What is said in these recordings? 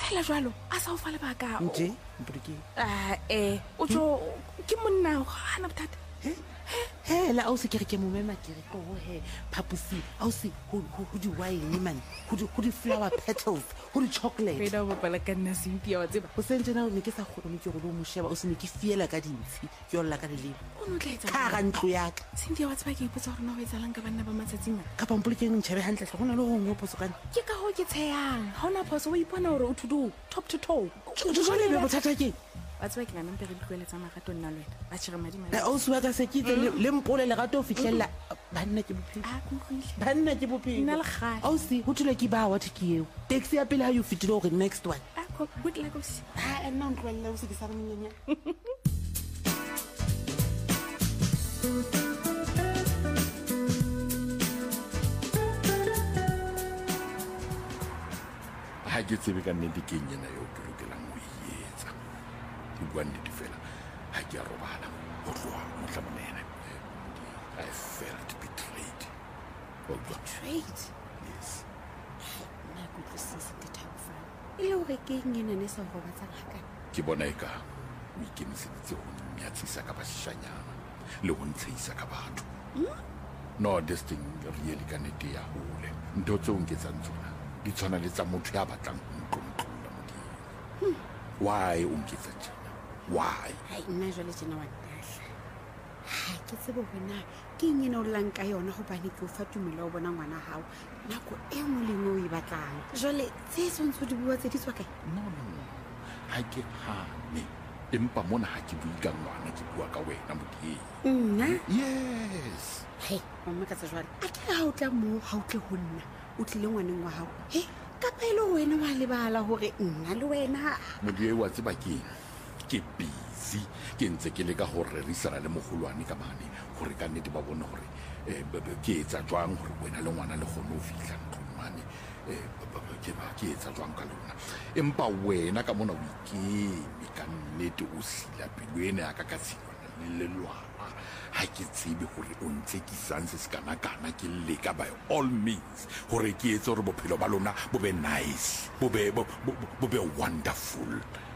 fela jwalo a sa o fa lebaka nje mpodike o tlo ke monna o hana bothata hela ausi ke re ke momema ke re ko he phapusi ausi ho di-wine man ho di-flower petals ho di-chocolate wena o bapala ka nna Cynthia wa tseba o sentjena ne ke sa kgone ke go lo mo sheba o se ne ke fiela ka dintshi ke yolla ka lelemo o no tla etsa ka ga ntlo ya ka Cynthia wa tseba ke ipotsa gore no go etsalang ka banna ba matsatsing a ka pampolokeng ntšhebe gantletlhe go na le gongwe phoso kane ke ka go ke tsheyang ga ona phoso o ipona gore o thudu top to toe jole be bothata keng wa tseba ke bana mpe re ditloeletsa magato nna le wena ba tšhere madimadi ausi wa ka sekitse le mpole legato o fitlhelela banna ke bophelo banna ke bophelo nna le gale ausi go thulwe ke ba wathe ke eo taxi ya pele ga yo fetile gore next one good luck ausi nna o ntloelela o se ke sa re monyenyana ha ke tsebe ka nnete ke eng ena yo ke lokelang ho e etsa ke bua nnete fela ha ke a robala ho tloha mohla monene I felt betrayed. Betrayed? Yes. nna ke utlwisise ke thabofang e le gore ke eng ena ne sa go robatsang gakane ke bona e ka o ikemiseditse go nyatsisa ka bashanyana le go ntshehisa ka batho no this thing really ka nnete ya hole ntho tseo nketsang tsona di tshwana le tsa motho ya batlang ho ntlontlolola modimo why o nketsa tjena why hai nna jwale tjena wa ntahla ha ke tsebe bona ke eng ena o llang ka yona gobane ke o fa tumelo o bona ngwana gago nako e nngwe le nngwe o e batlang jwale tse tshwanetse di bua tse di tswa kae no ha ke hane empa mona ha ke bui ka ngwana ke bua ka wena modimo nna yes hei mamakatsa jwale a ke ga o tla moo ga o tle go nna o tlile ngwaneng wa gago he kapa e le wena wa lebala gore nna le wena modie wa tseba keng ke busy ke ntse ke leka go rerisana le mogolwane ka mane gore ka nnete ba bone gore ke etsa jwang gore wena le ngwana le kgone ho fihla ntlong mane ke etsa jwang ka lona empa wena ka mona o ikeme ka nnete o sila pelo ene ya ka ka tshilwana le lelwana ha ke tsebe gore o ntse ke santse se kana-kana ke leka by all means gore ke etse gore bophelo ba lona bo be nice bo be wonderful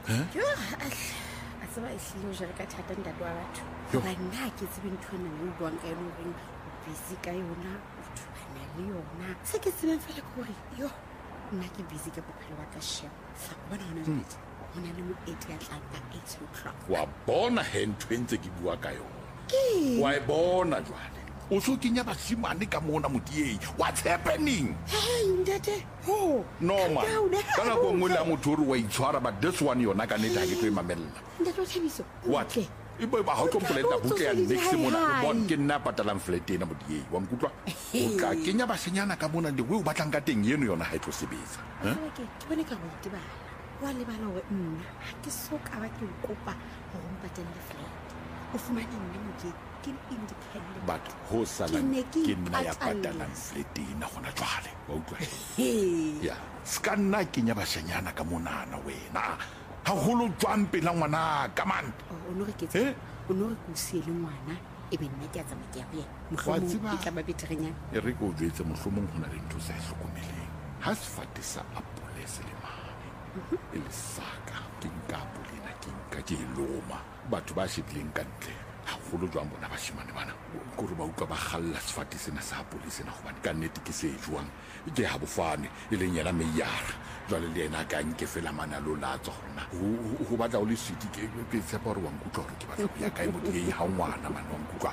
a tseba e hlile o jere ka thata ntate wa batho goba nna ke tsebe ntho ena le o buang ka yone goreng o busy ka yona o thubana le yona se ke tsebeng fela ke gore yo nna ke busy ka bophelo ba ka shebo bona gona jolete go na le moeti ya tlang ka 8 o'clock wa bona he ntho e ntse ke bua ka yona wa e bona jwale o so kenya basimane ka mona modieng what's happening hey ntate ho normal ka nako nngwe le ya motho ore wa itshwara but this one yona ka nnete ha ke tlo e mamella ntate wa Thabiso what e ba ha o tlo mpolella butle ya next mona bon ke nna patalang flat ena modieng wa nkutlwa o ka kenya basenyana ka mona le we o batlang ka teng eno yona ha e tlo sebetsa ke bone ka go itebala wa lebala gore nna ha ke so ka ba ke kopa go mpatelle flat o fumane nne modieng ke independent but ho sala ke nna ya patalang flat ena gona jwale wa utlwa ya ska nna kenya basenyana ka monana wena ha holo jwang pela ngwana ka man o no re ke tse o no re go siele ngwana e be nna ke a tsamaya ke ya go yena mohlomong e tla ba beterenyana e re go jwetse mohlomong hona le ntho sa hlokomeleng ha sefate sa apole se le mane e le saka ke nka apolena ke nka ke loma batho ba shetleng ka ntle haholo jwang bona bashimane bana gore ba utlwa ba galla sefate sena sa apole sena gobane ka nnete ke se jwang ke ha bofane e leng yena meyara jwale le yena ka nke fela manalo la tswa gona go batla o le sweet ke tshepa gore wa nkutlwa gore ke batla go ya kae modieng ha ngwana mane wa nkutlwa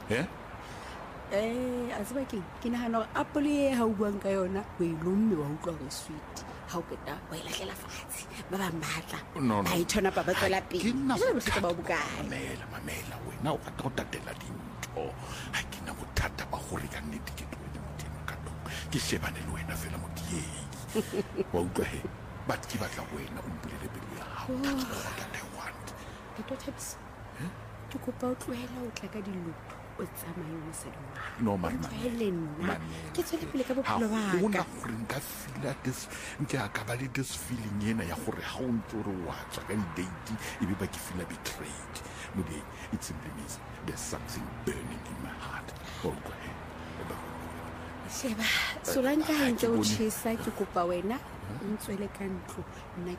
a tseba ke nagana gore apole e ga o buang ka yona o e lomme wa utlwa gore sweet ga o keta wa e latlela fatshe ba bang batla ba e thona pa ba tswela pele botlheka ba bokae mamela wena o rata go tatela dintho ga ke na bothata ba gore ka nnete ke tloele modimo ka tong ke shebane le wena fela modieng wa utlwa he but ke batla wena o mpolele pelo ya gago that I want Dr. Thabiso ke kopa o tlohela o tla ka diloto o tsamaye o mosadi no tlohele nna ke tswele pele ka bophelo ba ka gore nka fila nke a ka ba le this feeling ena ya gore ga o ntse ore wa tswa ka di-date e be ba ke feel betrayed modie it simply means there's something burning in my heart sheba solanka ha ntse o tšhesa ke kopa wena o ntswele ka ntlo nna